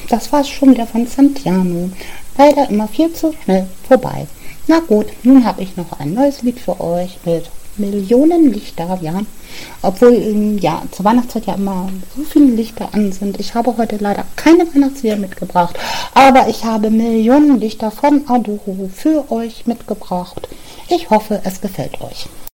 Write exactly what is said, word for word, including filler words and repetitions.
das war's schon wieder von Santiano. Leider immer viel zu schnell vorbei. Na gut, nun habe ich noch ein neues Lied für euch mit Millionen Lichter, ja. Obwohl ähm, ja zur Weihnachtszeit ja immer so viele Lichter an sind. Ich habe heute leider keine Weihnachtslieder mitgebracht, aber ich habe Millionen Lichter von Adoro für euch mitgebracht. Ich hoffe, es gefällt euch.